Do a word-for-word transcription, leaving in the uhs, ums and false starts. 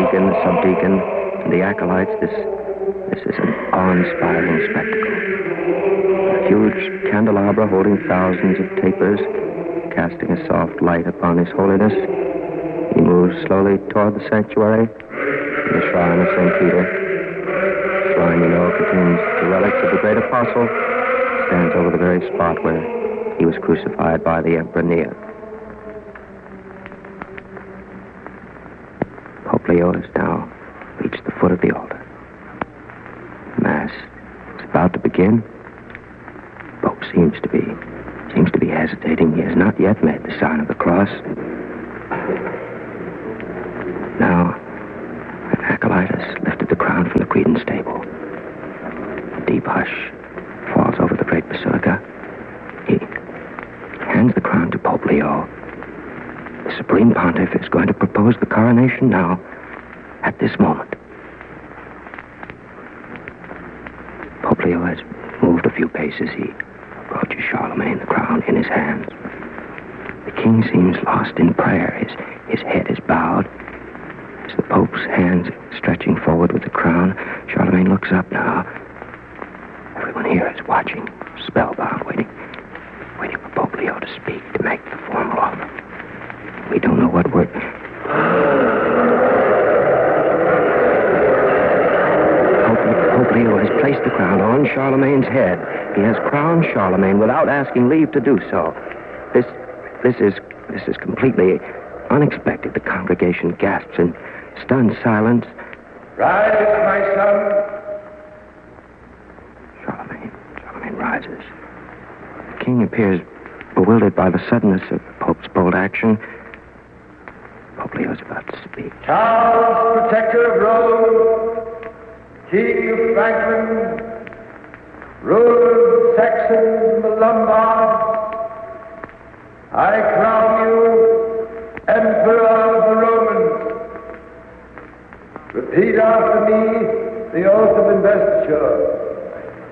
deacon, the subdeacon, and the acolytes, this, this is an awe-inspiring spectacle. A huge candelabra holding thousands of tapers, casting a soft light upon His Holiness. He moves slowly toward the sanctuary, the shrine of Saint Peter. The shrine, you know, contains the relics of the great apostle, stands over the very spot where he was crucified by the Emperor Nero. Pope Leo has now reached the foot of the altar. Mass is about to begin. The Pope seems to be seems to be hesitating. He has not yet made the sign of the cross. Now, an acolyte has lifted the crown from the credence table. A deep hush falls over the great basilica. He hands the crown to Pope Leo. The Supreme Pontiff is going to propose the coronation now, at this moment. Pope Leo has moved a few paces. He approaches Charlemagne, the crown in his hands. The king seems lost in prayer. His, his head is bowed. As the Pope's hands stretching forward with the crown, Charlemagne looks up now. Everyone here is watching, spellbound, waiting, waiting for Pope Leo to speak, to make the formal offer. We don't know what word. Pope, Pope Leo has placed the crown on Charlemagne's head. He has crowned Charlemagne without asking leave to do so. This, this is, this is completely unexpected. The congregation gasps in stunned silence. Rise, my son. Charlemagne, Charlemagne rises. The king appears bewildered by the suddenness of the Pope's bold action. Pope Leo is about to speak. Charles, protector of Rome, king of Franklin, ruler of Saxons and the Lombards, I crown you Emperor of the Romans. Repeat after me the oath of investiture.